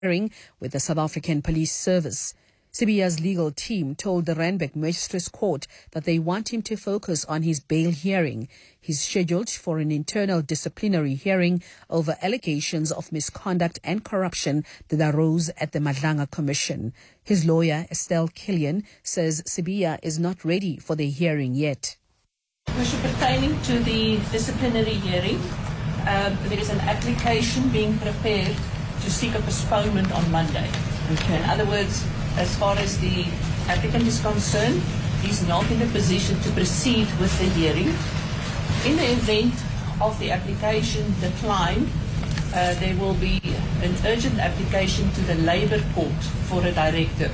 hearing with the South African Police Service. Sibiya's legal team told the Randburg Magistrates Court that they want him to focus on his bail hearing. He's scheduled for an internal disciplinary hearing over allegations of misconduct and corruption that arose at the Madlanga Commission. His lawyer, Estelle Killian, says Sibiya is not ready for the hearing yet. Pertaining to the disciplinary hearing, there is an application being prepared to seek a postponement on Monday. Okay. In other words, as far as the applicant is concerned, he's not in a position to proceed with the hearing. In the event of the application declined, there will be an urgent application to the Labour Court for a directive.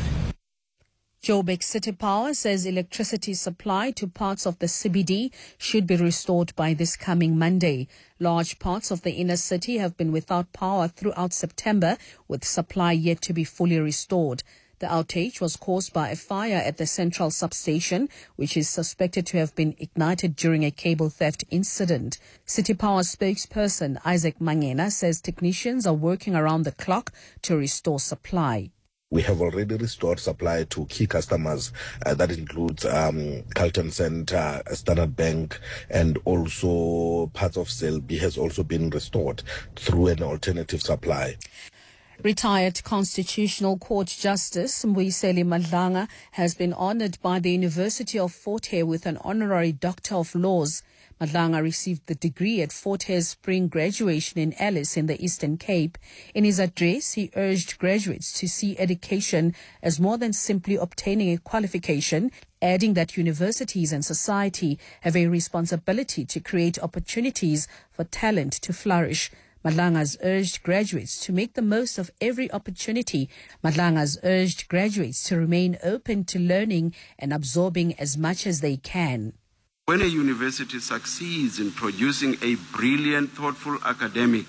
Joburg City Power says electricity supply to parts of the CBD should be restored by this coming Monday. Large parts of the inner city have been without power throughout September, with supply yet to be fully restored. The outage was caused by a fire at the central substation, which is suspected to have been ignited during a cable theft incident. City Power spokesperson Isaac Mangena says technicians are working around the clock to restore supply. We have already restored supply to key customers. That includes Carlton Center, Standard Bank, and also parts of Selby has also been restored through an alternative supply. Retired Constitutional Court Justice Mbuyiseli Madlanga has been honored by the University of Fort Hare with an honorary Doctor of Laws. Madlanga received the degree at Fort Hare's spring graduation in Alice in the Eastern Cape. In his address, he urged graduates to see education as more than simply obtaining a qualification, adding that universities and society have a responsibility to create opportunities for talent to flourish. Madlanga has urged graduates to make the most of every opportunity. Madlanga has urged graduates to remain open to learning and absorbing as much as they can. When a university succeeds in producing a brilliant, thoughtful academic,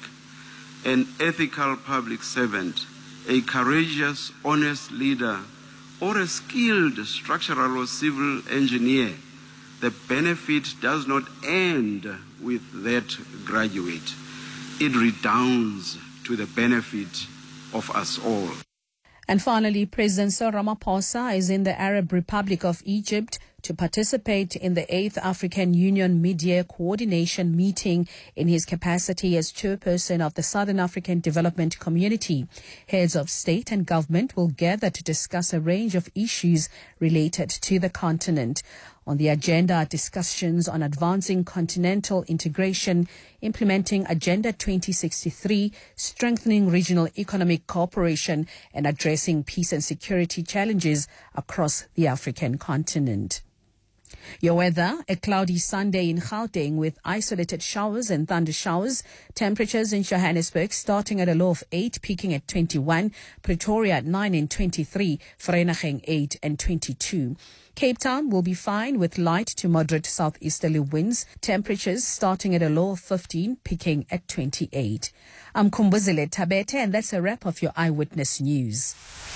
an ethical public servant, a courageous, honest leader, or a skilled structural or civil engineer, the benefit does not end with that graduate. It redounds to the benefit of us all. And finally, President Cyril Ramaphosa is in the Arab Republic of Egypt to participate in the 8th African Union Mid-Year Coordination Meeting in his capacity as chairperson of the Southern African Development Community. Heads of state and government will gather to discuss a range of issues related to the continent. On the agenda are discussions on advancing continental integration, implementing Agenda 2063, strengthening regional economic cooperation, and addressing peace and security challenges across the African continent. Your weather, a cloudy Sunday in Gauteng with isolated showers and thunder showers. Temperatures in Johannesburg starting at a low of 8, peaking at 21. Pretoria at 9 and 23. Vereeniging 8 and 22. Cape Town will be fine with light to moderate southeasterly winds. Temperatures starting at a low of 15, peaking at 28. I'm Kumbuzile Tabete, and that's a wrap of your Eyewitness News.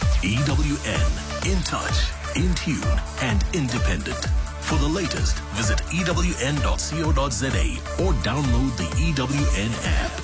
EWN, in touch, in tune, and independent. For the latest, visit ewn.co.za or download the EWN app.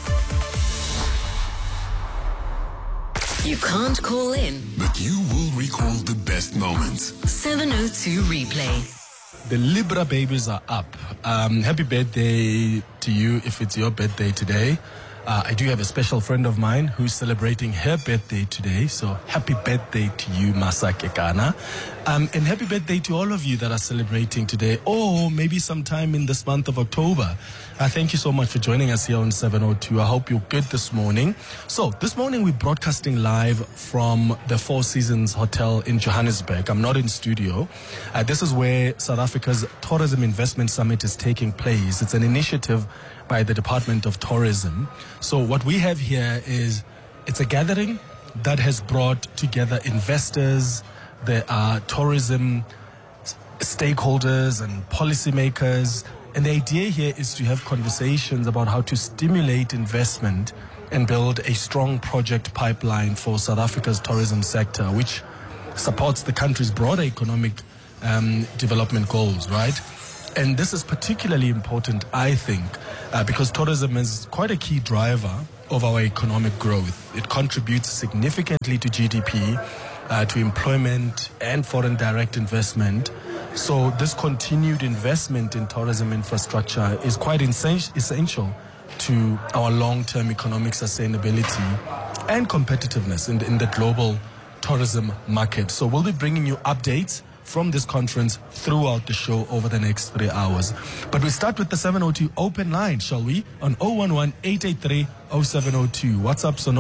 You can't call in, but you will recall the best moments. 702 Replay. The Libra babies are up. Happy birthday to you if it's your birthday today. I do have a special friend of mine who's celebrating her birthday today. So happy birthday to you, Masake Kana. And happy birthday to all of you that are celebrating today, or maybe sometime in this month of October. Thank you so much for joining us here on 702. I hope you're good this morning. So this morning we're broadcasting live from the Four Seasons Hotel in Johannesburg. I'm not in studio. This is where South Africa's Tourism Investment Summit is taking place. It's an initiative by the Department of Tourism. So what we have here is, it's a gathering that has brought together investors, there are tourism stakeholders and policymakers. And the idea here is to have conversations about how to stimulate investment and build a strong project pipeline for South Africa's tourism sector, which supports the country's broader economic development goals, right? And this is particularly important, I think, because tourism is quite a key driver of our economic growth. It contributes significantly to GDP, to employment and foreign direct investment. So this continued investment in tourism infrastructure is quite essential to our long-term economic sustainability and competitiveness in the global tourism market. So we'll be bringing you updates from this conference throughout the show over the next 3 hours. But we start with the 702 open line, shall we? On 011-883-0702. WhatsApp's on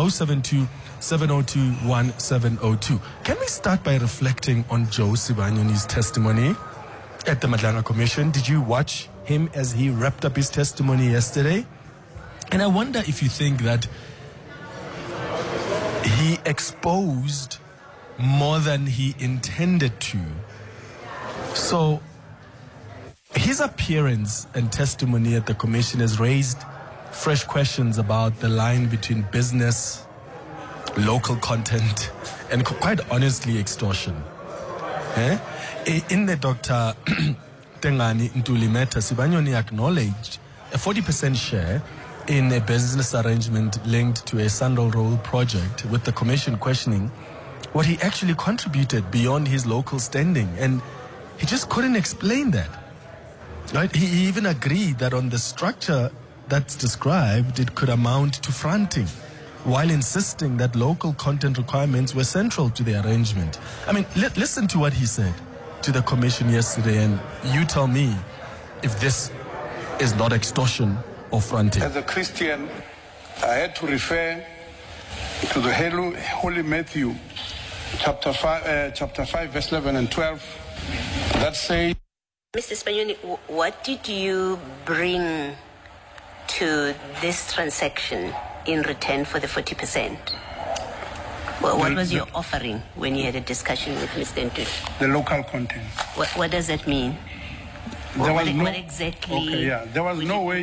072-702-1702. Can we start by reflecting on Joe Sibanyoni's testimony at the Madlanga Commission? Did you watch him as he wrapped up his testimony yesterday? And I wonder if you think that he exposed more than he intended to. So his appearance and testimony at the commission has raised fresh questions about the line between business, local content, and quite honestly, extortion. In the Dr. Tengani Ntuli matter, Sibanyoni acknowledged a 40% share in a business arrangement linked to a Sandal Roll project, with the commission questioning what he actually contributed beyond his local standing. And he just couldn't explain that. Right? He even agreed that on the structure that's described, it could amount to fronting, while insisting that local content requirements were central to the arrangement. I mean, listen to what he said to the commission yesterday, and you tell me if this is not extortion or fronting. As a Christian, I had to refer to the Holy Matthew, chapter 5, verse 11 and 12, that says, Mr. Sibanyoni, what did you bring to this transaction in return for the 40%? What was your offering when you had a discussion with Mr. Ntuli? The local content. What does that mean? What exactly? Okay, yeah. There was no way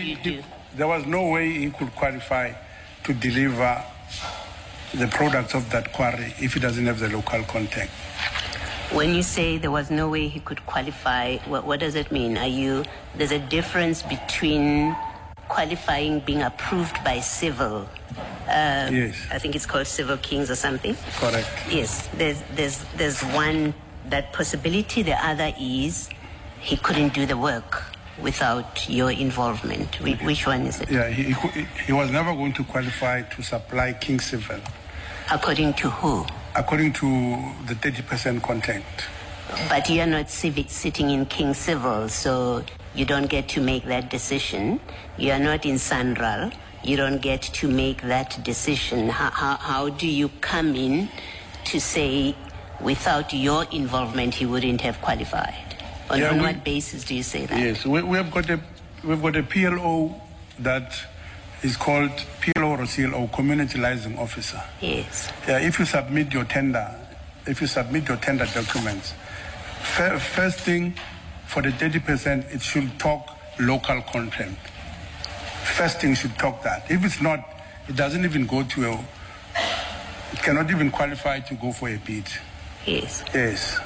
he could qualify to deliver the products of that quarry if he doesn't have the local content. When you say there was no way he could qualify, what does it mean? There's a difference between qualifying, being approved by civil. Yes. I think it's called Civil Kings or something. Correct. Yes. There's one, that possibility. The other is he couldn't do the work without your involvement. Which one is it? Yeah, he was never going to qualify to supply King Civil. According to who? According to the 30% content. But you are not sitting in King Civil, so you don't get to make that decision. You are not in Sandral. You don't get to make that decision. How do you come in to say without your involvement he wouldn't have qualified? On what basis do you say that? Yes, we've got a PLO that is called PLO or CLO, Community Liaison Officer. Yes. If you submit your tender documents, first thing for the 30%, it should talk local content. First thing should talk that. If it's not, it doesn't even go to it cannot even qualify to go for a bid. Yes. Yes.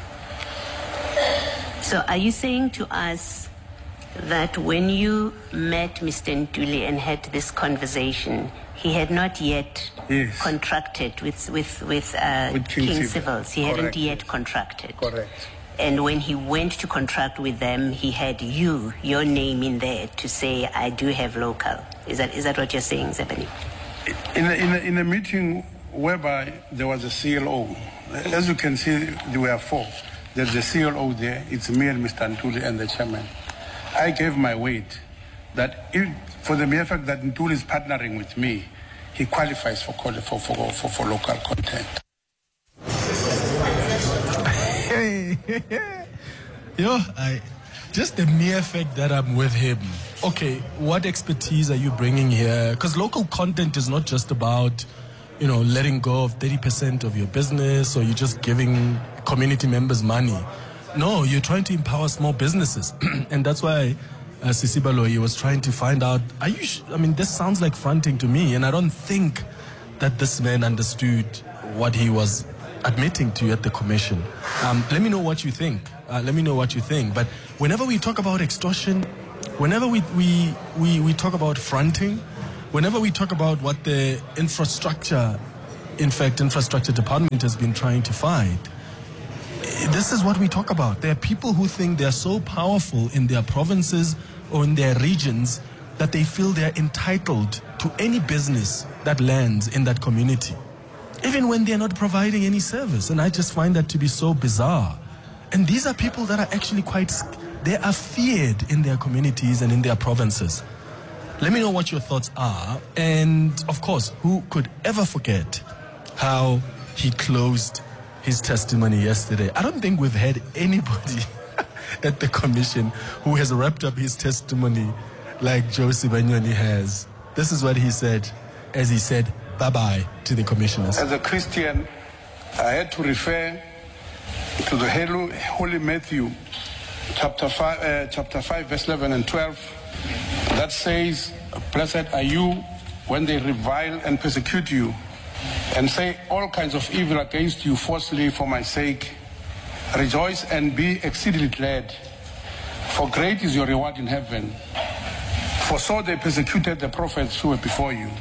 So are you saying to us that when you met Mr. Ntuli and had this conversation, he had not yet contracted with King Civils? He hadn't yet contracted. Correct. And when he went to contract with them, he had your name in there to say, I do have local. Is that what you're saying, Zebani? In a meeting whereby there was a CLO, as you can see, there were 4. There's a CLO there. It's me and Mr. Ntuli and the chairman. I gave my weight that for the mere fact that Ntuli is partnering with me, he qualifies for local content. Just the mere fact that I'm with him. Okay, what expertise are you bringing here? Because local content is not just about, letting go of 30% of your business, or you're just giving community members money. No, you're trying to empower small businesses. And that's why Sisi Baloyi was trying to find out, this sounds like fronting to me, and I don't think that this man understood what he was admitting to at the commission. Let me know what you think. But whenever we talk about extortion, whenever we talk about fronting, whenever we talk about what the infrastructure department has been trying to fight, this is what we talk about. There are people who think they're so powerful in their provinces or in their regions that they feel they're entitled to any business that lands in that community, even when they're not providing any service. And I just find that to be so bizarre. And these are people that are actually they are feared in their communities and in their provinces. Let me know what your thoughts are. And of course, who could ever forget how he closed his testimony yesterday? I don't think we've had anybody at the commission who has wrapped up his testimony like Josie Banyoni has. This is what he said as he said bye-bye to the commissioners. As a Christian, I had to refer to the Holy Matthew, chapter 5, verse 11 and 12, that says, "Blessed are you when they revile and persecute you, and say all kinds of evil against you falsely for my sake. Rejoice and be exceedingly glad, for great is your reward in heaven. For so they persecuted the prophets who were before you."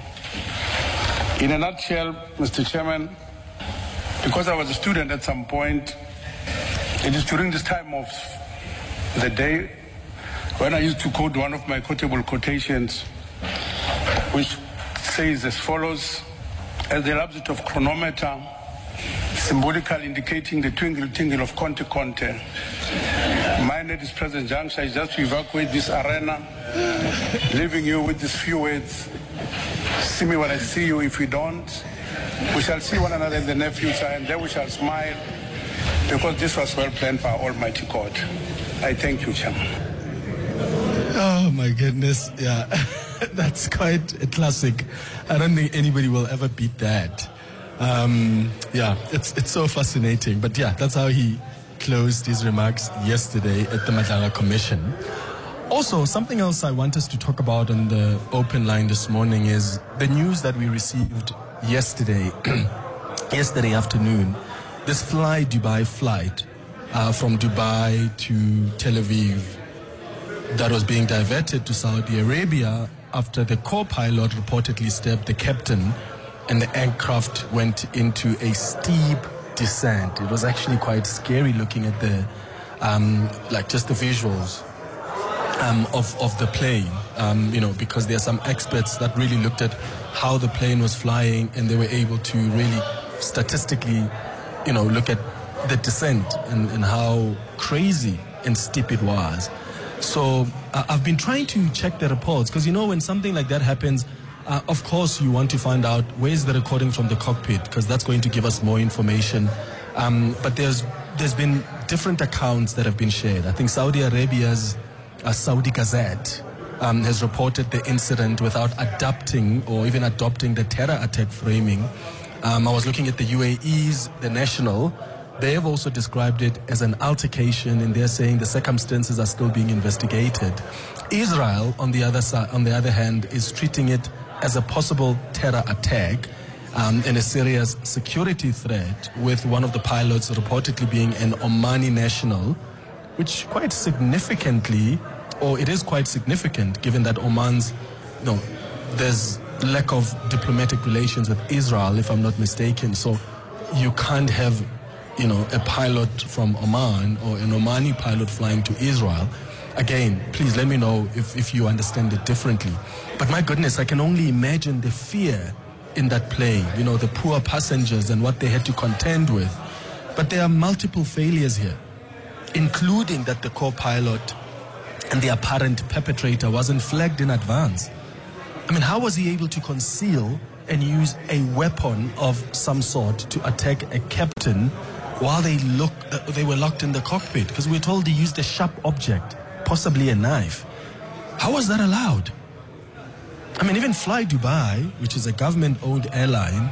In a nutshell, Mr. Chairman, because I was a student at some point, it is during this time of the day when I used to quote one of my quotable quotations, which says as follows: "As the opposite of chronometer, symbolically indicating the twinkle-twinkle of Conte Conte, mine at this present juncture is just to evacuate this arena, leaving you with these few words: see me when I see you. If we don't, we shall see one another in the near future, and then we shall smile, because this was well planned by Almighty God." I thank you, Chairman. Oh my goodness, yeah. That's quite a classic. I don't think anybody will ever beat that. Yeah, it's so fascinating. But yeah, that's how he closed his remarks yesterday at the Madlala Commission. Also, something else I want us to talk about on the open line this morning is the news that we received yesterday, yesterday afternoon. This Fly Dubai flight from Dubai to Tel Aviv that was being diverted to Saudi Arabia after the co-pilot reportedly stabbed the captain and the aircraft went into a steep descent. It was actually quite scary looking at the, just the visuals of the plane, because there are some experts that really looked at how the plane was flying, and they were able to really statistically, look at the descent and how crazy and steep it was. So I've been trying to check the reports, because when something like that happens, of course you want to find out where's the recording from the cockpit, because that's going to give us more information. But there's been different accounts that have been shared. I think Saudi Arabia's Saudi Gazette has reported the incident without adopting the terror attack framing. I was looking at the UAE's The National. They have also described it as an altercation, and they're saying the circumstances are still being investigated. Israel, on the other hand, is treating it as a possible terror attack and a serious security threat, with one of the pilots reportedly being an Omani national, which quite significantly, or it is quite significant, given that Oman's, there's lack of diplomatic relations with Israel, if I'm not mistaken. So you can't have a pilot from Oman or an Omani pilot flying to Israel. Again, please let me know if you understand it differently. But my goodness, I can only imagine the fear in that plane, the poor passengers and what they had to contend with. But there are multiple failures here, including that the co-pilot and the apparent perpetrator wasn't flagged in advance. I mean, how was he able to conceal and use a weapon of some sort to attack a captain while they were locked in the cockpit? Because we're told he used a sharp object, possibly a knife. How was that allowed? I mean, even Fly Dubai, which is a government-owned airline,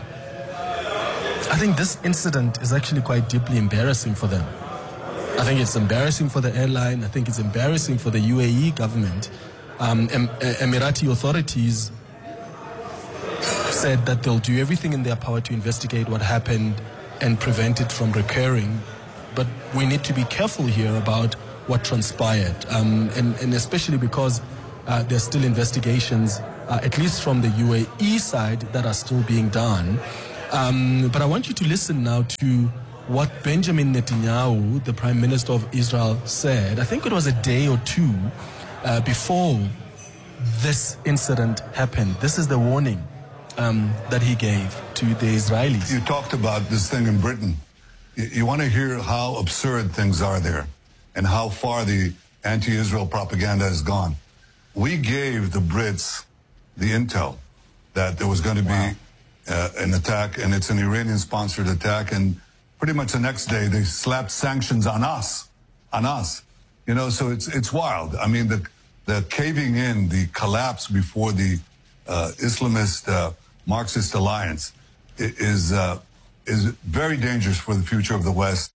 I think this incident is actually quite deeply embarrassing for them. I think it's embarrassing for the airline. I think it's embarrassing for the UAE government. Emirati authorities said that they'll do everything in their power to investigate what happened. and prevent it from recurring. But we need to be careful here about what transpired, and especially because there's still investigations, at least from the UAE side, that are still being done. But I want you to listen now to what Benjamin Netanyahu, the Prime Minister of Israel, said. I think it was a day or two before this incident happened. This is the warning that he gave to the Israelis. You talked about this thing in Britain. You want to hear how absurd things are there and how far the anti-Israel propaganda has gone. We gave the Brits the intel that there was going to be an attack, and it's an Iranian-sponsored attack, and pretty much the next day they slapped sanctions on us. You know, so it's wild. I mean, the caving in, the collapse before the Islamist Marxist alliance is very dangerous for the future of the West.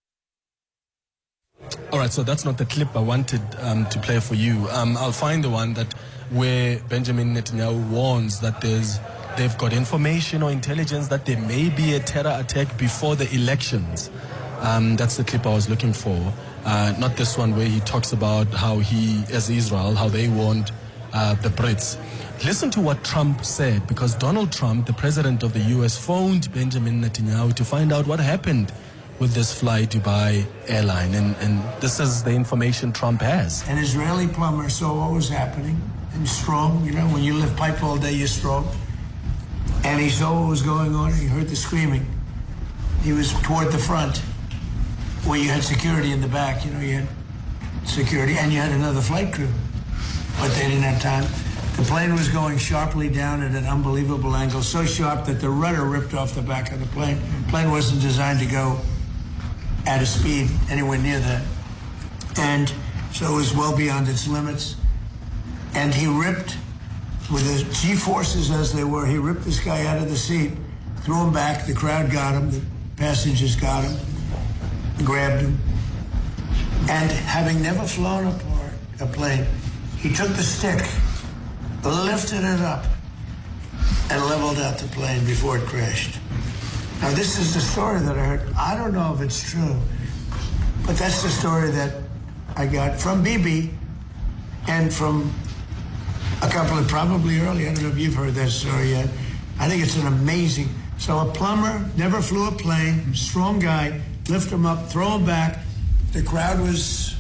All right, so that's not the clip I wanted to play for you. I'll find the one where Benjamin Netanyahu warns that they've got information or intelligence that there may be a terror attack before the elections. That's the clip I was looking for. Not this one where he talks about how he, as Israel, how they warned the Brits. Listen to what Trump said, because Donald Trump, the president of the U.S., phoned Benjamin Netanyahu to find out what happened with this Fly Dubai airline. And this is the information Trump has. An Israeli plumber saw what was happening and strong. You know, when you lift pipe all day, you're strong. And he saw what was going on. He heard the screaming. He was toward the front where you had security in the back. You know, you had security and you had another flight crew. But they didn't have time. The plane was going sharply down at an unbelievable angle, so sharp that the rudder ripped off the back of the plane. The plane wasn't designed to go at a speed anywhere near that. And so it was well beyond its limits. And he ripped, with the G-forces as they were, he ripped this guy out of the seat, threw him back, the crowd got him, the passengers got him, grabbed him. And having never flown a plane, he took the stick, lifted it up, and leveled out the plane before it crashed. Now, this is the story that I heard. I don't know if it's true, but that's the story that I got from Bibi and from a couple of probably early. I don't know if you've heard that story yet. I think it's an amazing. So a plumber never flew a plane, strong guy, lift him up, throw him back. The crowd was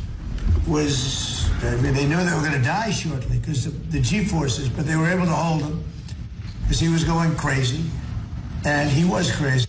I mean, they knew they were going to die shortly because of the G-forces, but they were able to hold him because he was going crazy, and he was crazy.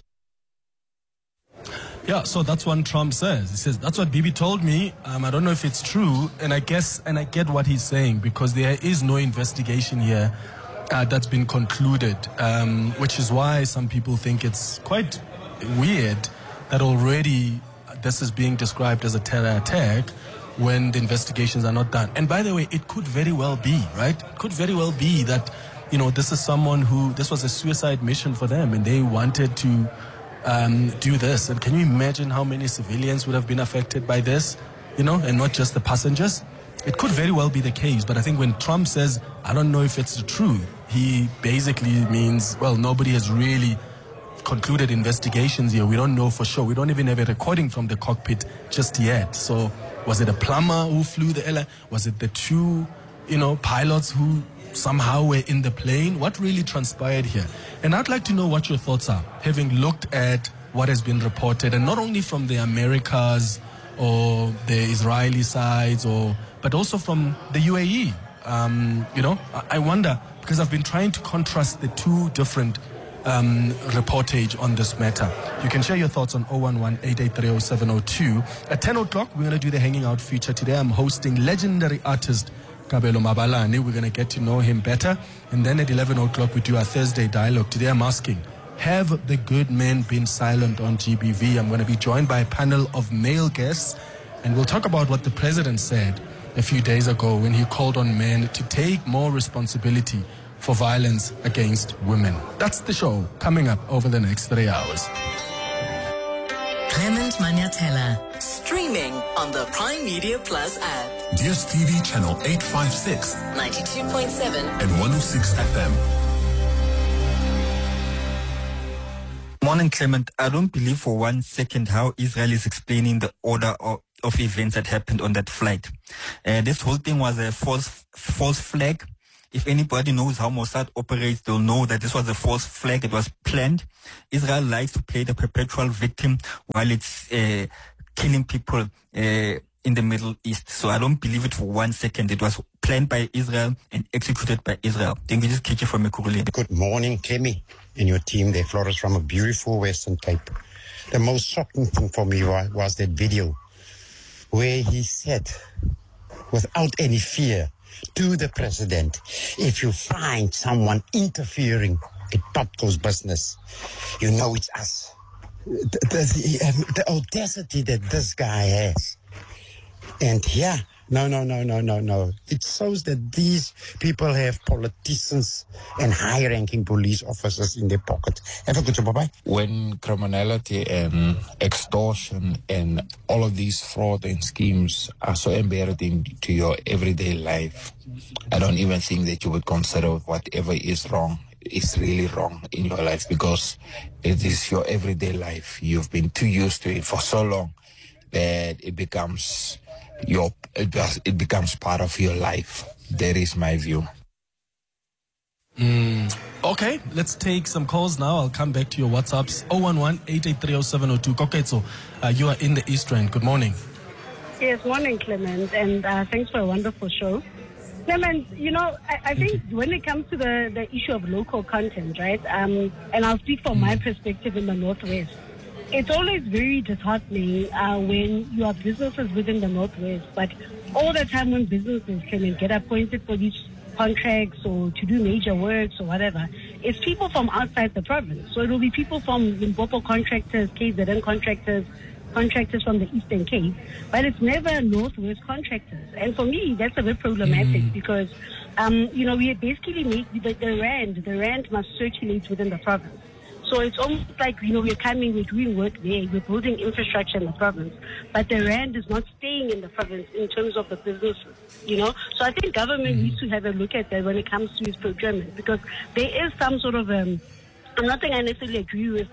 Yeah, so that's what Trump says. He says, that's what Bibi told me. I don't know if it's true, and I get what he's saying, because there is no investigation here that's been concluded, which is why some people think it's quite weird that already this is being described as a terror attack when the investigations are not done. And by the way, it could very well be, right? It could very well be that, you know, this is someone this was a suicide mission for them and they wanted to do this. And can you imagine how many civilians would have been affected by this, you know, and not just the passengers? It could very well be the case. But I think when Trump says, I don't know if it's the truth, he basically means, well, nobody has really concluded investigations here. We don't know for sure. We don't even have a recording from the cockpit just yet. So was it a plumber who flew the airline? Was it the two, pilots who somehow were in the plane? What really transpired here? And I'd like to know what your thoughts are, having looked at what has been reported, and not only from the Americas or the Israeli sides, but also from the UAE. I wonder, because I've been trying to contrast the two different reportage on this matter. You can share your thoughts on 011-883-0702. At 10 o'clock, we're going to do the Hanging Out feature. Today, I'm hosting legendary artist Kabelo Mabalane. We're going to get to know him better. And then at 11 o'clock, we do our Thursday dialogue. Today, I'm asking, have the good men been silent on GBV? I'm going to be joined by a panel of male guests, and we'll talk about what the president said a few days ago when he called on men to take more responsibility for violence against women. That's the show coming up over the next 3 hours. Clement Maniatella, streaming on the Prime Media Plus app. DSTV channel 856, 92.7 and 106 FM. Morning, Clement. I don't believe for 1 second how Israel is explaining the order of events that happened on that flight. This whole thing was a false flag. If anybody knows how Mossad operates, they'll know that this was a false flag. It was planned. Israel likes to play the perpetual victim while it's killing people in the Middle East. So I don't believe it for 1 second. It was planned by Israel and executed by Israel. Thank you. Just catch you from Ekurhuleni. Good morning, Clemmy, and your team there, Flores, from a beautiful Western Cape. The most shocking thing for me was that video where he said, without any fear, to the president, if you find someone interfering in Topco's business, you know it's us. The audacity that this guy has. And yeah, no. It shows that these people have politicians and high-ranking police officers in their pocket. Have a good day, bye-bye. When criminality and extortion and all of these fraud and schemes are so embedded into your everyday life, I don't even think that you would consider whatever is wrong is really wrong in your life, because it is your everyday life. You've been too used to it for so long that it becomes part of your life. That is my view. Okay, let's take some calls now. I'll come back to your WhatsApps. 011-883-0702. Koketso, you are in the East Rand. Good morning. Yes, morning, Clement, and thanks for a wonderful show. Clement, I think when it comes to the issue of local content, right, and I'll speak from my perspective in the Northwest, it's always very disheartening when you have businesses within the Northwest, but all the time when businesses come and get appointed for these contracts or to do major works or whatever, it's people from outside the province. So it will be people from Limpopo contractors, KZN contractors from the Eastern Cape, but it's never Northwest contractors. And for me, that's a bit problematic because, we basically make the rand must circulate within the province. So it's almost like, we're doing work there, we're building infrastructure in the province, but the rand is not staying in the province in terms of the businesses, So I think government needs to have a look at that when it comes to its procurement, because there is some sort of, I'm not saying I necessarily agree with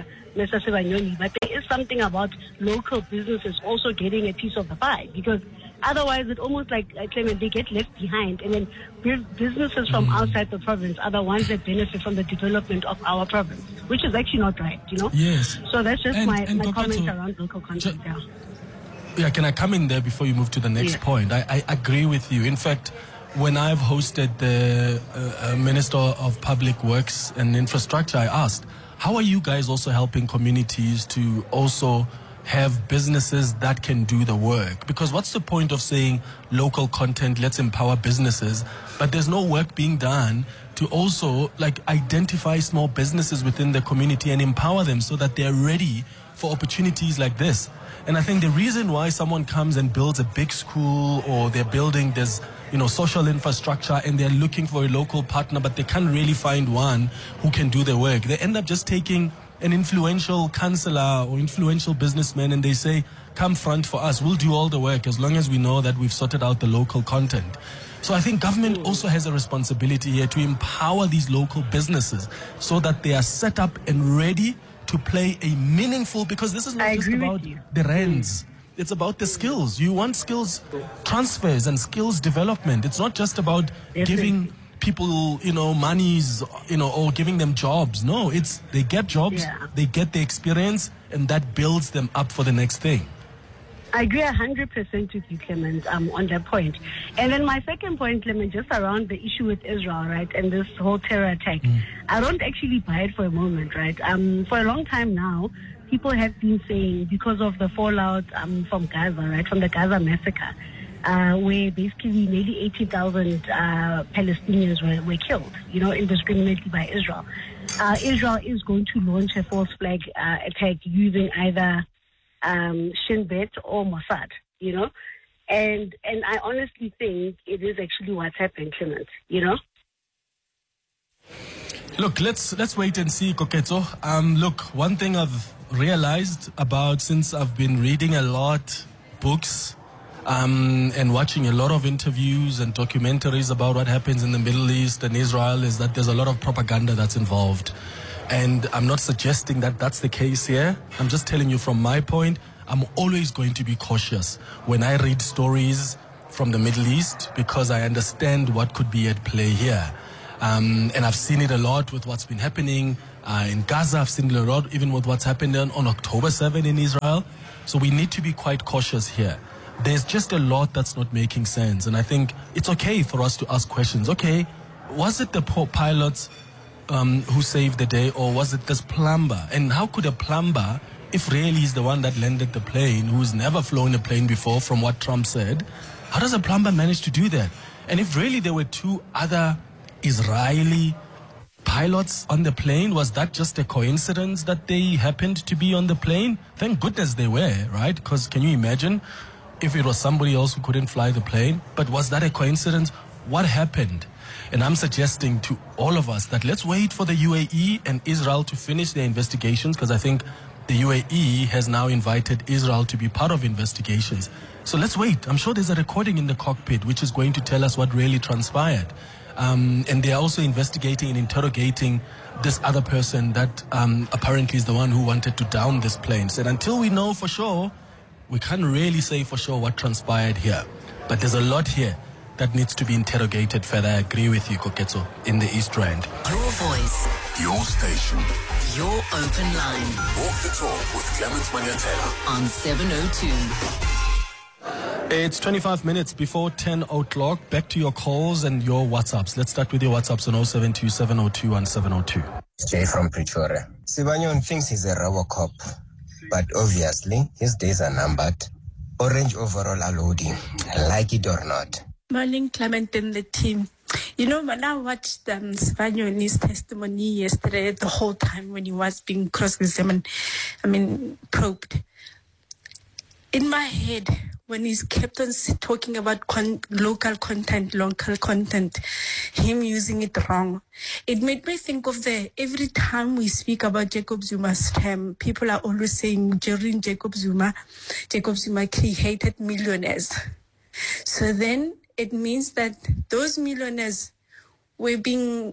Mr. Sibanyoni, but there is something about local businesses also getting a piece of the pie, because otherwise it's almost like, Clement, they get left behind, and then businesses from outside the province are the ones that benefit from the development of our province, which is actually not right, Yes. So that's just my comment around local content. Yeah, can I come in there before you move to the next point? I agree with you. In fact, when I've hosted the Minister of Public Works and Infrastructure, I asked, how are you guys also helping communities to also have businesses that can do the work? Because what's the point of saying local content, let's empower businesses, but there's no work being done to also identify small businesses within the community and empower them so that they're ready for opportunities like this. And I think the reason why someone comes and builds a big school, or they're building this, social infrastructure, and they're looking for a local partner, but they can't really find one who can do the work, they end up just taking an influential councillor or influential businessman and they say, come front for us, we'll do all the work as long as we know that we've sorted out the local content. So I think government also has a responsibility here to empower these local businesses so that they are set up and ready to play a meaningful, because this is not just about the rands. It's about the skills. You want skills transfers and skills development. It's not just about giving people, monies, or giving them jobs. No, it's they get jobs, they get the experience, and that builds them up for the next thing. I agree 100% with you, Clement, on that point. And then my second point, Clement, just around the issue with Israel, right, and this whole terror attack. I don't actually buy it for a moment, right? For a long time now, people have been saying, because of the fallout from Gaza, right, from the Gaza massacre, where basically nearly 80,000 Palestinians were killed, indiscriminately by Israel. Israel is going to launch a false flag attack using either Shin Bet or Mossad, and I honestly think it is actually what's happened, Clement, Look, let's wait and see, Koketso. Look, one thing I've realized since I've been reading a lot books and watching a lot of interviews and documentaries about what happens in the Middle East and Israel is that there's a lot of propaganda that's involved. And I'm not suggesting that that's the case here. I'm just telling you from my point, I'm always going to be cautious when I read stories from the Middle East because I understand what could be at play here. And I've seen it a lot with what's been happening in Gaza. I've seen it a lot even with what's happened on October 7 in Israel. So we need to be quite cautious here. There's just a lot that's not making sense. And I think it's okay for us to ask questions. Okay, was it the poor pilots who saved the day, or was it this plumber? And how could a plumber, if really he's the one that landed the plane, who's never flown a plane before, from what Trump said, how does a plumber manage to do that? And if really there were two other Israeli pilots on the plane, was that just a coincidence that they happened to be on the plane? Thank goodness they were, right? Because can you imagine if it was somebody else who couldn't fly the plane? But was that a coincidence? What happened? And I'm suggesting to all of us that let's wait for the UAE and Israel to finish their investigations, because I think the UAE has now invited Israel to be part of investigations. So let's wait. I'm sure there's a recording in the cockpit which is going to tell us what really transpired. And they're also investigating and interrogating this other person that apparently is the one who wanted to down this plane. Said until we know for sure, we can't really say for sure what transpired here. But there's a lot here that needs to be interrogated further. I agree with you, Koketso, in the East Rand. Your voice. Your station. Your open line. Walk the talk with Clemens Manyatela. On 702. It's 25 minutes before 10 o'clock. Back to your calls and your WhatsApps. Let's start with your WhatsApps on 072 702 and 702. Jay from Pretoria. Sibanyon thinks he's a Robocop, but obviously his days are numbered. Orange overall are loading, like it or not. Morning, Clement and the team. You know, when I watched Sibanyoni's testimony yesterday, the whole time when he was being cross-examined, probed, in my head, when he's kept on talking about local content, him using it wrong, it made me think of every time we speak about Jacob Zuma's term, people are always saying during Jacob Zuma created millionaires. So then it means that those millionaires were being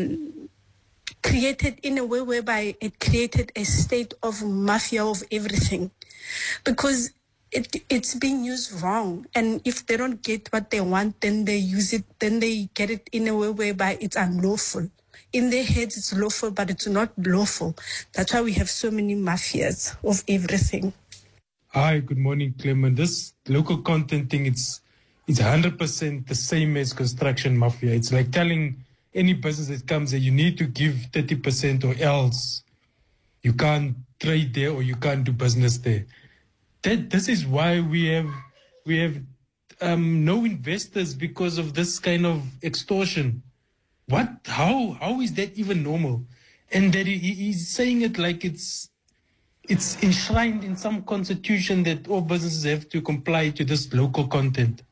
created in a way whereby it created a state of mafia of everything. Because it's being used wrong. And if they don't get what they want, then they use it, then they get it in a way whereby it's unlawful. In their heads, it's lawful, but it's not lawful. That's why we have so many mafias of everything. Hi, good morning, Clement. This local content thing, it's 100% the same as construction mafia. It's like telling any business that comes there, you need to give 30% or else you can't trade there or you can't do business there. This is why we have no investors because of this kind of extortion. How is that even normal? And that he's saying it like it's enshrined in some constitution that all businesses have to comply to this local content.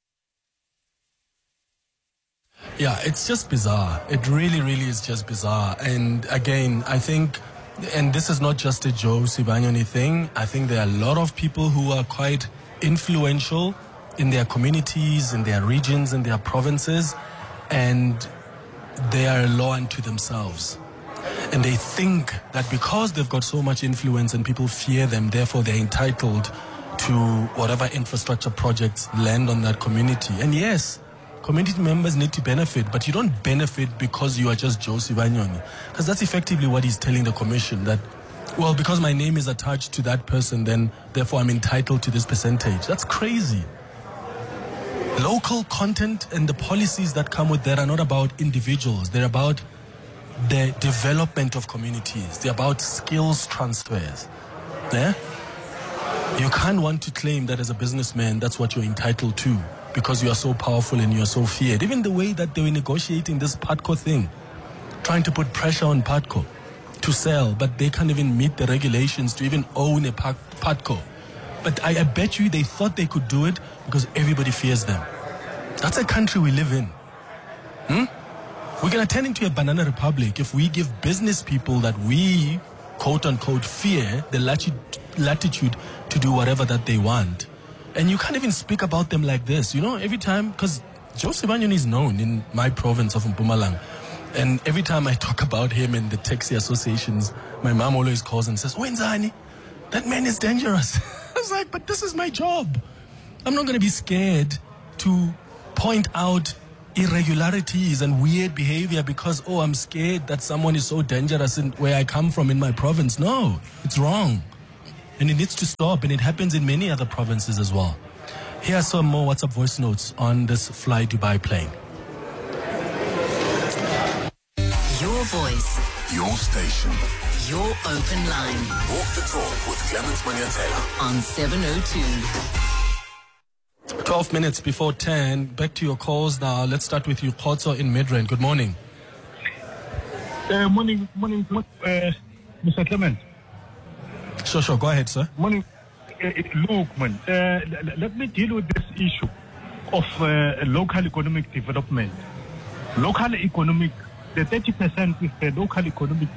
Yeah, it's just bizarre. It really, really is just bizarre. And again, I think, and this is not just a Joe Sibanyoni thing, I think there are a lot of people who are quite influential in their communities, in their regions, in their provinces, and they are a law unto themselves. And they think that because they've got so much influence and people fear them, therefore they're entitled to whatever infrastructure projects land on that community. And yes, community members need to benefit, but you don't benefit because you are just Joe Sibanyoni. Because that's effectively what he's telling the commission, that, well, because my name is attached to that person, then therefore I'm entitled to this percentage. That's crazy. Local content and the policies that come with that are not about individuals. They're about the development of communities. They're about skills transfers. Yeah? You can't want to claim that as a businessman, that's what you're entitled to, because you are so powerful and you are so feared. Even the way that they were negotiating this PATCO thing, trying to put pressure on PATCO to sell, but they can't even meet the regulations to even own a PATCO. But I bet you they thought they could do it because everybody fears them. That's a country we live in. We're going to turn into a banana republic if we give business people that we, quote-unquote, fear the latitude to do whatever that they want. And you can't even speak about them like this. You know, every time, because Joe Sibanyoni is known in my province of Mpumalanga And every time I talk about him in the taxi associations, my mom always calls and says, Wenzani, that man is dangerous. I was like, but this is my job. I'm not going to be scared to point out irregularities and weird behavior because, I'm scared that someone is so dangerous in where I come from in my province. No, it's wrong. And it needs to stop, and it happens in many other provinces as well. Here are some more WhatsApp voice notes on this Fly Dubai plane. Your voice. Your station. Your open line. Walk the talk with Clemens Manyatela. On 702. 12 minutes before 10. Back to your calls now. Let's start with you, Khotso in Midrand. Good morning. Morning, Mr. Clement. Sure. Go ahead, sir. Morning. Look, man, let me deal with this issue of local economic development. Local economic, the 30% is the local economic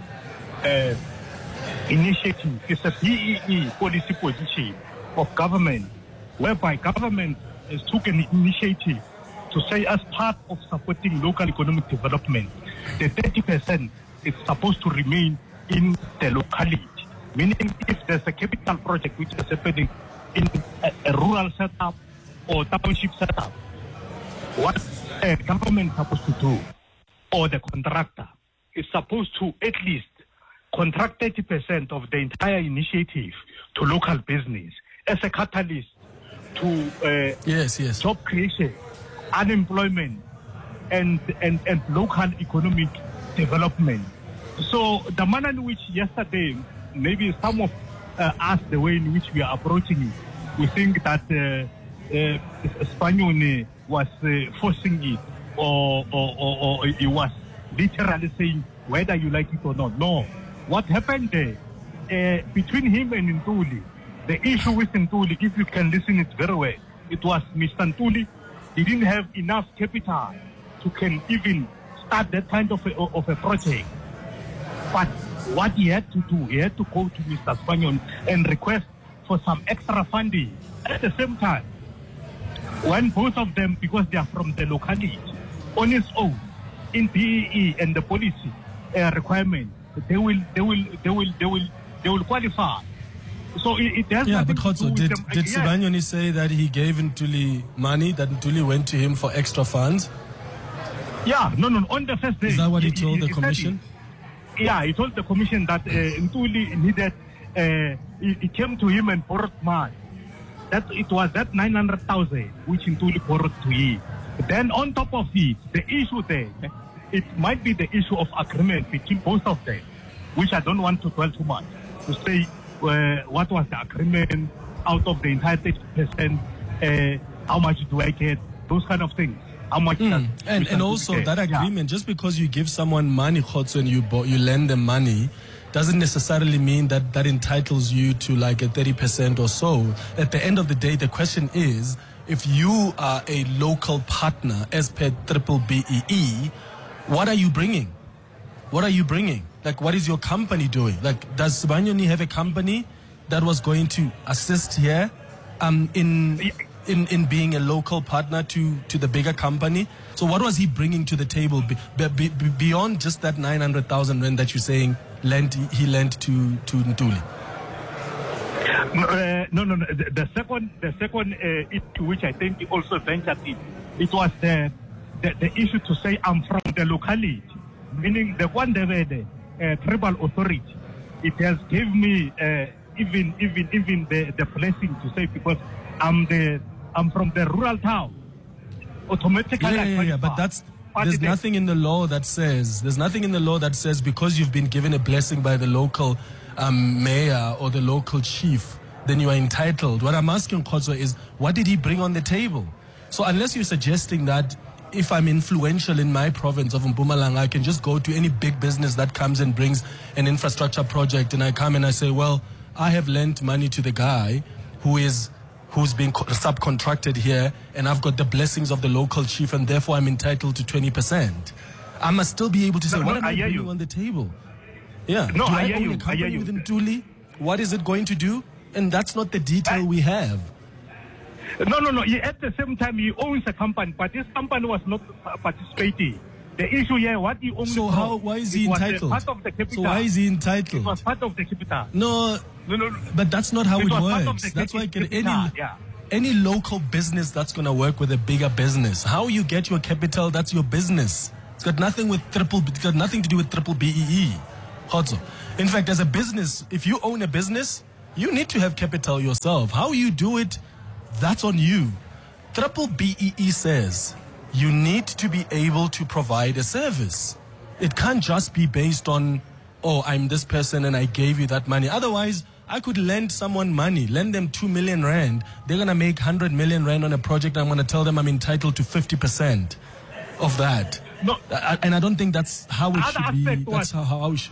initiative. It's a BEE policy position of government, whereby government has taken an initiative to say as part of supporting local economic development, the 30% is supposed to remain in the locality. Meaning, if there's a capital project which is happening in a rural setup or township setup, what the government is supposed to do, or the contractor, is supposed to at least contract 30% of the entire initiative to local business as a catalyst to job creation, unemployment, and local economic development. So the manner in which yesterday, maybe some of us, the way in which we are approaching it, we think that Spanione was forcing it, or it was literally saying whether you like it or not. No. What happened there, between him and Ntuli, the issue with Ntuli, if you can listen it very well, it was Mr. Ntuli, he didn't have enough capital to can even start that kind of a project. But what he had to do, he had to go to Mr. Spanion and request for some extra funding. At the same time, when both of them, because they are from the locality, on its own, in BEE and the policy requirement, they will qualify. So it has nothing but Khotso, to do did with them. Sibanyoni say that he gave Ntuli money, that Ntuli went to him for extra funds? Yeah, no. On the first day. Is that what he told the commission? Yeah, he told the commission that Ntuli needed, he came to him and borrowed money. That it was that 900,000 which Ntuli borrowed to him. Then on top of it, the issue there, it might be the issue of agreement between both of them, which I don't want to dwell too much, to say what was the agreement out of the entire 30%, how much do I get, those kind of things. How much and also that agreement, just because you give someone money, Khotso, and you lend them money, doesn't necessarily mean that that entitles you to like a 30% or so. At the end of the day, the question is, if you are a local partner as per BBEE, what are you bringing? What are you bringing? Like, what is your company doing? Like, does Sibanyoni have a company that was going to assist here in being a local partner to the bigger company? So what was he bringing to the table beyond just that 900,000 rand that you're saying he lent to Ntuli? No. The second issue which I think he also ventured in, it was the issue to say I'm from the locality, meaning the one the tribal authority. It has given me even the blessing to say, because I'm from the rural town. Automatically, but there's nothing in the law that says because you've been given a blessing by the local mayor or the local chief, then you are entitled. What I'm asking, Khotso, is what did he bring on the table? So unless you're suggesting that if I'm influential in my province of Mpumalanga, I can just go to any big business that comes and brings an infrastructure project, and I come and I say, well, I have lent money to the guy who's being subcontracted here, and I've got the blessings of the local chief, and therefore I'm entitled to 20%. I must still be able to say, what am I bringing on the table? Yeah. No, do I I hear own you. a company within Ntuli? What is it going to do? And that's not the detail we have. No. At the same time, he owns a company, but this company was not participating The issue here, what he only So why is he entitled? Part of the capital. So why is he entitled? It was part of the capital. No, but that's not how it works. That's why any local business that's going to work with a bigger business, how you get your capital, that's your business. It's got nothing to do with triple BEE. Khotso. In fact, as a business, if you own a business, you need to have capital yourself. How you do it, that's on you. Triple BEE says you need to be able to provide a service. It can't just be based on, oh, I'm this person and I gave you that money. Otherwise, I could lend someone money, lend them 2 million rand. They're going to make 100 million rand on a project. I'm going to tell them I'm entitled to 50% of that. No. And I don't think that's how it should be. That's how it should.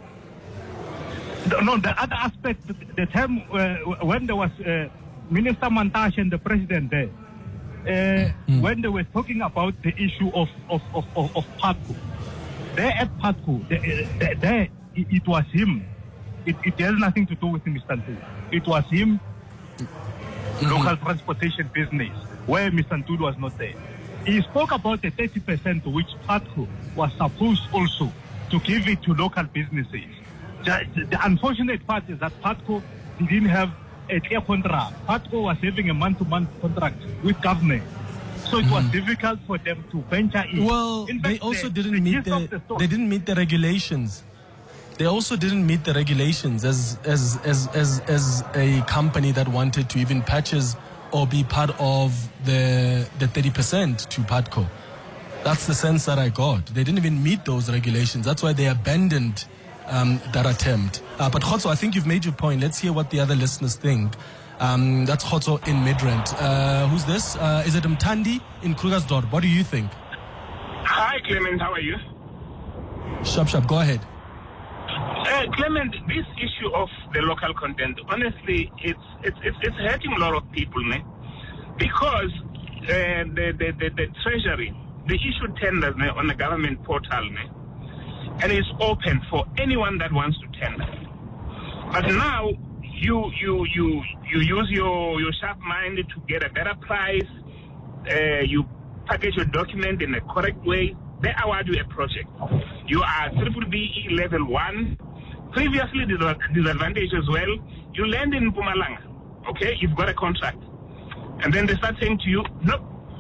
No, the other aspect, the time when there was Minister Mantashe and the president there, when they were talking about the issue of PATCO, there at PATCO, there it was him. It has nothing to do with Mr. Ntuli. It was him, local transportation business, where Mr. Ntuli was not there. He spoke about the 30% which PATCO was supposed also to give it to local businesses. The unfortunate part is that PATCO didn't have a clear contract. PATCO was having a month-to-month contract with government. So it was difficult for them to venture in. Well, in fact, they also didn't meet the regulations. They also didn't meet the regulations as a company that wanted to even purchase or be part of the 30% to PATCO. That's the sense that I got. They didn't even meet those regulations. That's why they abandoned that attempt. But Khotso, I think you've made your point. Let's hear what the other listeners think. That's Khotso in Midrand. Who's this? Is it Mtandi in Krugersdorp? What do you think? Hi, Clement. How are you? Shop. Go ahead. Clement, this issue of the local content, honestly, it's hurting a lot of people, ne? Because the Treasury, they issue tenders on the government portal, ne? And it's open for anyone that wants to tender. But now you use your sharp mind to get a better price. You package your document in a correct way. They award you a project. You are triple BE level 1. Previously disadvantaged as well. You land in Mpumalanga. Okay, you've got a contract. And then they start saying to you, no,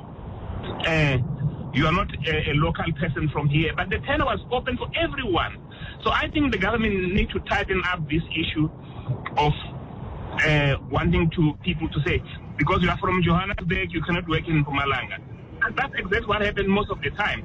you are not a local person from here. But the tender was open for everyone. So I think the government needs to tighten up this issue of wanting people to say, because you are from Johannesburg, you cannot work in Mpumalanga. And that's exactly what happened most of the time.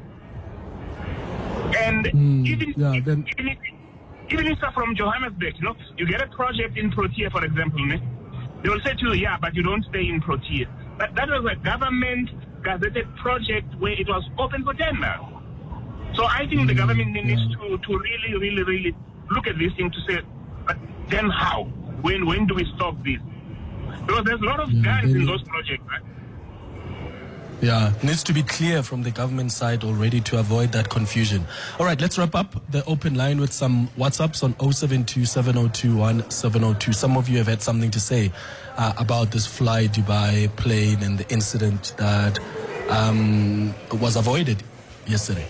And even if you're from Johannesburg, you get a project in Protea, for example, they will say to you, yeah, but you don't stay in Protea. But that was a government gazetted project where it was open for tender. So I think the government needs to really look at this thing to say, but then how? When do we stop this? Because there's a lot of guns in those projects, right? Yeah, needs to be clear from the government side already to avoid that confusion. All right, let's wrap up the open line with some WhatsApps on 072-702-1702. Some of you have had something to say about this Fly Dubai plane and the incident that was avoided yesterday.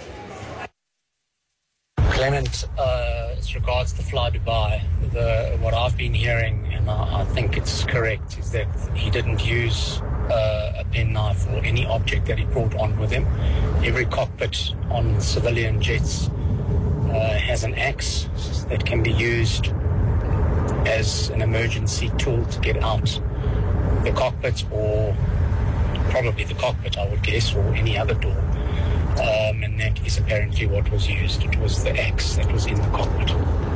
Clement, as regards to Fly Dubai, what I've been hearing, and I think it's correct, is that he didn't use a penknife or any object that he brought on with him. Every cockpit on civilian jets has an axe that can be used as an emergency tool to get out the cockpit, or probably the cockpit, I would guess, or any other door. And that is apparently what was used. It was the axe that was in the cockpit.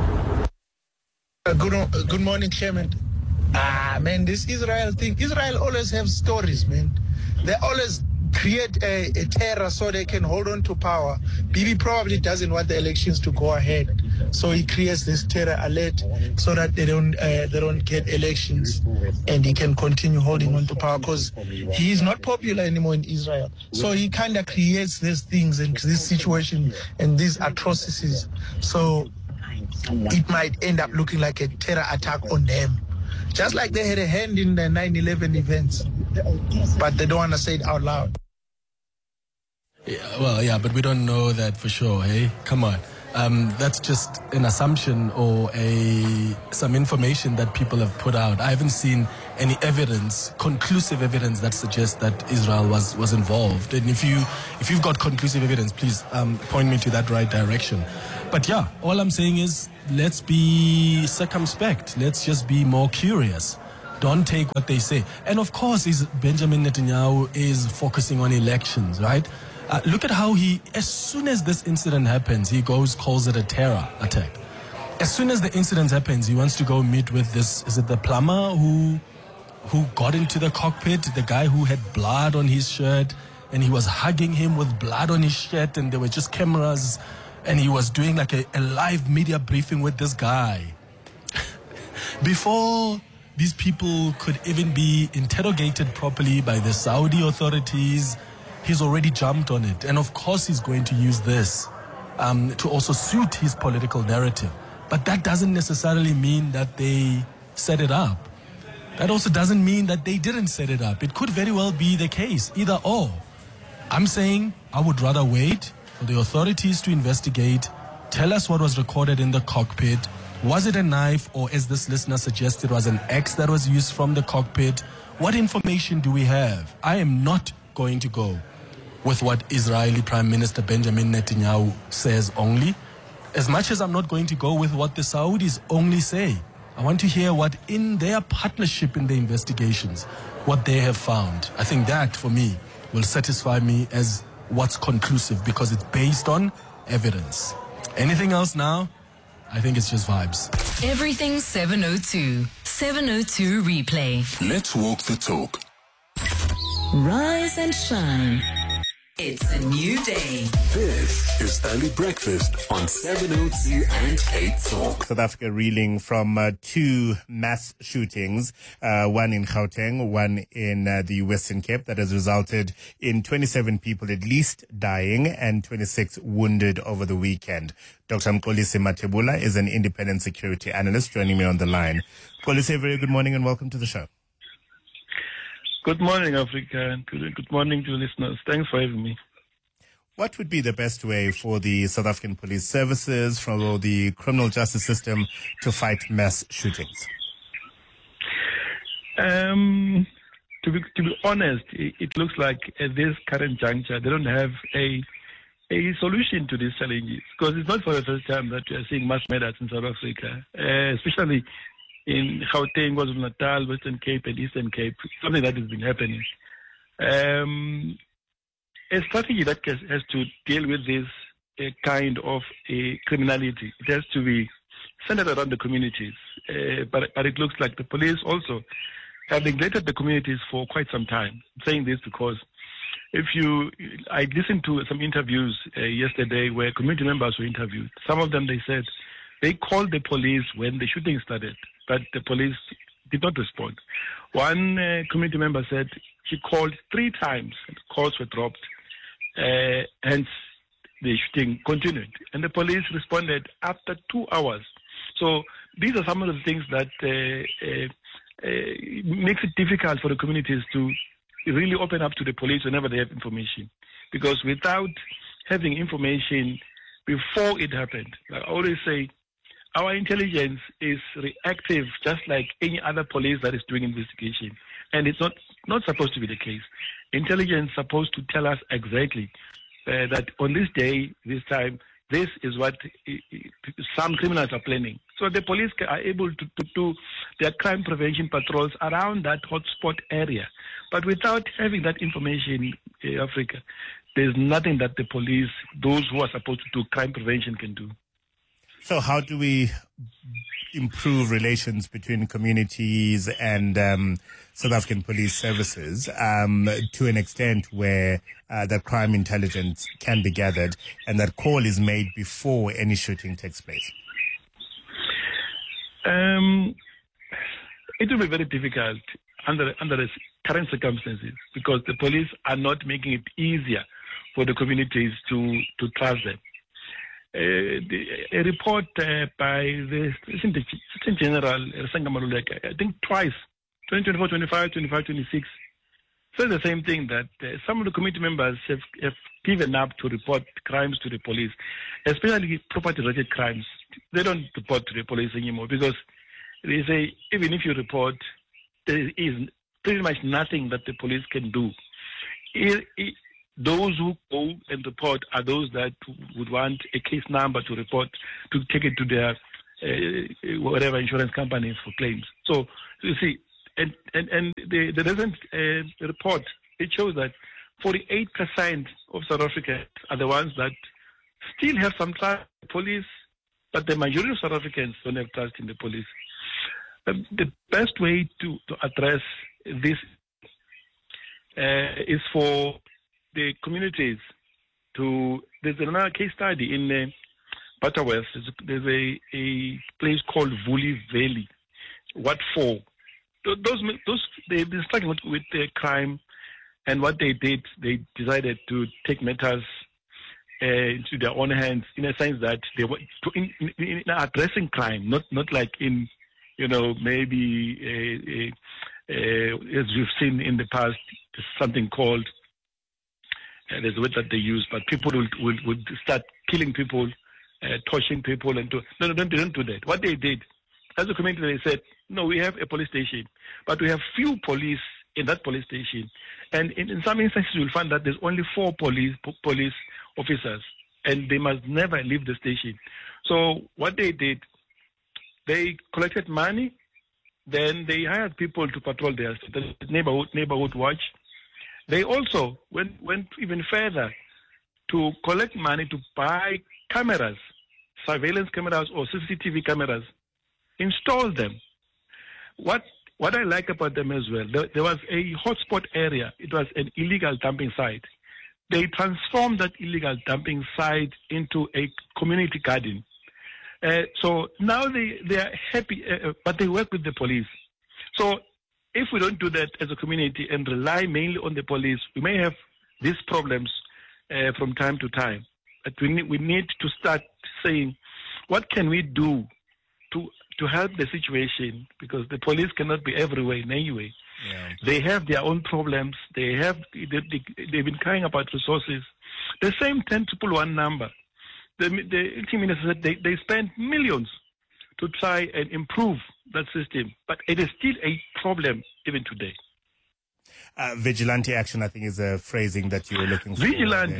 Good morning, Clement. Man, this Israel thing, Israel always have stories, man. They always create a terror so they can hold on to power. Bibi probably doesn't want the elections to go ahead, so he creates this terror alert so that they don't get elections, and he can continue holding on to power because he is not popular anymore in Israel. So he kind of creates these things and this situation and these atrocities. So it might end up looking like a terror attack on them. Just like they had a hand in the 9/11 events, but they don't want to say it out loud. Yeah, but we don't know that for sure, hey? Come on. That's just an assumption or some information that people have put out. I haven't seen any evidence, conclusive evidence that suggests that Israel was involved. And if you've got conclusive evidence, please point me to that right direction. But yeah, all I'm saying is let's be circumspect. Let's just be more curious. Don't take what they say. And of course, Benjamin Netanyahu is focusing on elections, right? Look at how as soon as this incident happens, he calls it a terror attack. As soon as the incident happens, he wants to go meet with is it the plumber who got into the cockpit, the guy who had blood on his shirt, and he was hugging him with blood on his shirt, and there were just cameras, and he was doing like a live media briefing with this guy. Before these people could even be interrogated properly by the Saudi authorities, he's already jumped on it. And of course he's going to use this to also suit his political narrative. But that doesn't necessarily mean that they set it up. That also doesn't mean that they didn't set it up. It could very well be the case, either or. I'm saying I would rather wait for the authorities to investigate, tell us what was recorded in the cockpit. Was it a knife, or as this listener suggested, was an axe that was used from the cockpit? What information do we have? I am not going to go with what Israeli Prime Minister Benjamin Netanyahu says only, as much as I'm not going to go with what the Saudis only say. I want to hear what in their partnership in the investigations, what they have found. I think that, for me, will satisfy me as what's conclusive, because it's based on evidence. Anything else now, I think it's just vibes. Everything 702. 702 replay. Let's walk the talk. Rise and shine. It's a new day. This is Early Breakfast on 702 and Cape Talk. South Africa reeling from two mass shootings, one in Gauteng, one in the Western Cape, that has resulted in 27 people at least dying and 26 wounded over the weekend. Dr. Mxolisi Mathebula is an independent security analyst joining me on the line. Mxolisi, very good morning and welcome to the show. Good morning, Africa, and good morning to the listeners. Thanks for having me. What would be the best way for the South African police services, for the criminal justice system, to fight mass shootings? To be honest, it looks like at this current juncture, they don't have a solution to these challenges, because it's not for the first time that we are seeing mass murders in South Africa, especially in Gauteng, KwaZulu-Natal, Western Cape, and Eastern Cape. Something that has been happening. A strategy that has to deal with this kind of criminality, it has to be centered around the communities. But it looks like the police also have neglected the communities for quite some time. I'm saying this because I listened to some interviews yesterday where community members were interviewed. Some of them, they said they called the police when the shooting started, but the police did not respond. One community member said she called 3 times, and calls were dropped, hence the shooting continued. And the police responded after 2 hours. So these are some of the things that makes it difficult for the communities to really open up to the police whenever they have information. Because without having information before it happened, like I always say, our intelligence is reactive, just like any other police that is doing investigation. And it's not supposed to be the case. Intelligence is supposed to tell us exactly that on this day, this time, this is what some criminals are planning. So the police are able to do their crime prevention patrols around that hotspot area. But without having that information, Africa, there's nothing that the police, those who are supposed to do crime prevention, can do. So how do we improve relations between communities and South African police services to an extent where that crime intelligence can be gathered and that call is made before any shooting takes place? It will be very difficult under the current circumstances, because the police are not making it easier for the communities to trust them. A report by the Assistant General Sangamaluleka, I think twice, 2024, 25, 25, 26, said the same thing, that some of the committee members have given up to report crimes to the police, especially property-related crimes. They don't report to the police anymore because they say even if you report, there is pretty much nothing that the police can do. Those who go and report are those that would want a case number to report, to take it to their whatever insurance companies for claims. So you see, and the recent report, it shows that 48% of South Africans are the ones that still have some trust in the police, but the majority of South Africans don't have trust in the police. The best way to address this is for the communities to. There's another case study in Butterworth. There's a place called Vuli Valley. What for? They've been struggling with the crime, and what they did, they decided to take matters into their own hands, in a sense that they were in addressing crime, not like in, maybe as we've seen in the past, something called there's a word that they use, but people would start killing people, torturing people, and they don't do that. What they did, as a community, they said, no, we have a police station, but we have few police in that police station. And in some instances, you'll find that there's only 4 police officers, and they must never leave the station. So what they did, they collected money, then they hired people to patrol their neighborhood watch. They also went even further to collect money to buy cameras, surveillance cameras or CCTV cameras, install them. What I like about them as well, there was a hotspot area. It was an illegal dumping site. They transformed that illegal dumping site into a community garden. So now they are happy, but they work with the police. So if we don't do that as a community and rely mainly on the police, we may have these problems from time to time. But we need to start saying, what can we do to help the situation? Because the police cannot be everywhere in any way. Yeah. They have their own problems. They've been crying about resources. The same 10 triple one number. The acting minister said they spent millions to try and improve that system, but it is still a problem even today. Vigilante action, I think, is a phrasing that you were looking for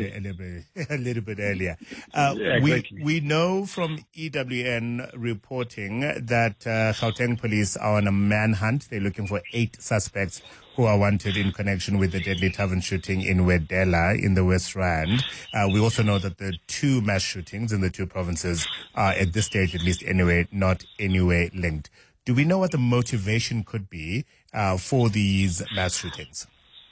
a little bit earlier. Exactly. We know from EWN reporting that Gauteng police are on a manhunt. They're looking for 8 suspects who are wanted in connection with the deadly tavern shooting in Wedela in the West Rand. We also know that the 2 mass shootings in the 2 provinces are, at this stage at least anyway, not anyway linked. Do we know what the motivation could be for these mass shootings?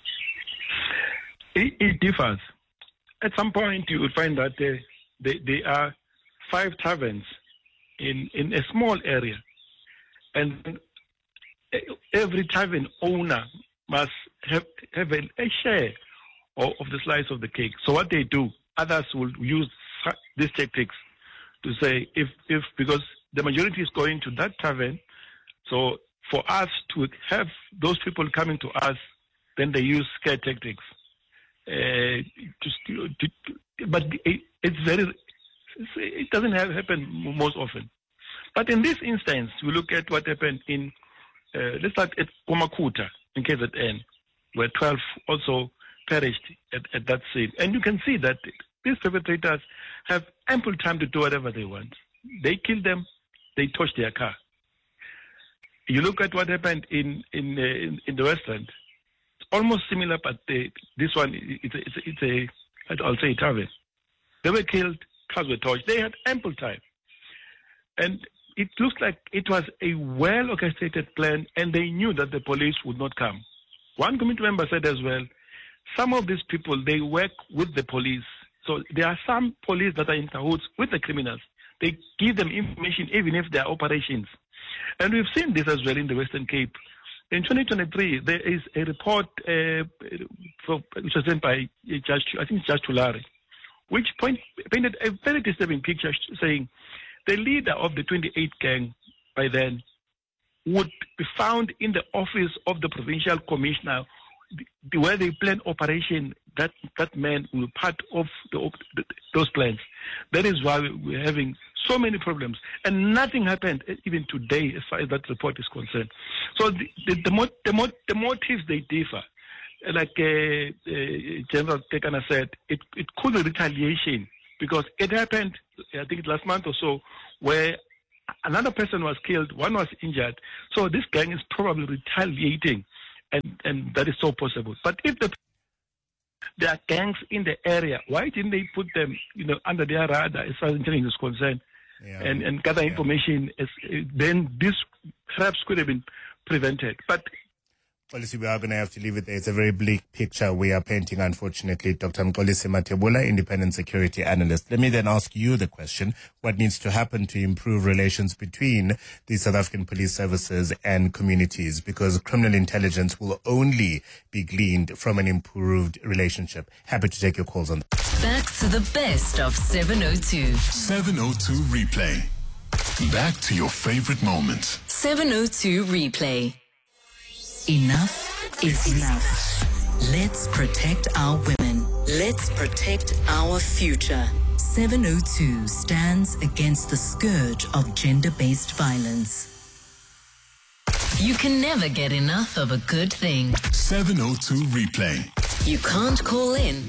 It differs. At some point, you will find that there are 5 taverns in a small area, and every tavern owner must have a share of the slice of the cake. So what they do, others will use these tactics to say, if because the majority is going to that tavern, so for us to have those people coming to us, then they use scare tactics. But it doesn't happen most often. But in this instance, we look at what happened in, let's start at Komakuta in KZN, where 12 also perished at that scene. And you can see that these perpetrators have ample time to do whatever they want. They kill them, they torch their car. You look at what happened in the West Rand. It's almost similar, but this one I'll say a tavern. They were killed, cars were torched. They had ample time, and it looks like it was a well-orchestrated plan, and they knew that the police would not come. One committee member said as well, some of these people, they work with the police. So there are some police that are in cahoots with the criminals. They give them information even if they are operations. And we've seen this as well in the Western Cape. In 2023, there is a report which was sent by Judge Tulare, which painted a very disturbing picture, saying the leader of the 28 gang by then would be found in the office of the provincial commissioner where they plan operation, that man will part of those plans. That is why we're having so many problems, and nothing happened even today as far as that report is concerned. So the motives, they differ. Like General Tekana said, it could be retaliation, because it happened, I think last month or so, where another person was killed, one was injured. So this gang is probably retaliating, and that is so possible. But if there are gangs in the area, why didn't they put them, under their radar as far as engineering is concerned, and gather information? Then this perhaps could have been prevented. But Policy, we are going to have to leave it there. It's a very bleak picture we are painting, unfortunately. Dr. Mxolisi Mathebula, independent security analyst. Let me then ask you the question, what needs to happen to improve relations between the South African police services and communities? Because criminal intelligence will only be gleaned from an improved relationship. Happy to take your calls on that. Back to the best of 702. 702 Replay. Back to your favorite moments. 702 Replay. Enough is enough. Let's protect our women. Let's protect our future. 702 stands against the scourge of gender-based violence. You can never get enough of a good thing. 702 Replay. You can't call in